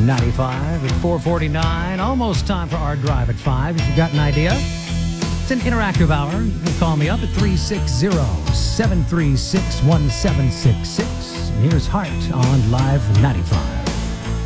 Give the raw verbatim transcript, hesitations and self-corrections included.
ninety-five at four forty-nine. Almost time for our drive at five. If you've got an idea, it's an interactive hour. You can call me up at three six zero, seven three six, one seven six six. And here's Heart on Live ninety-five.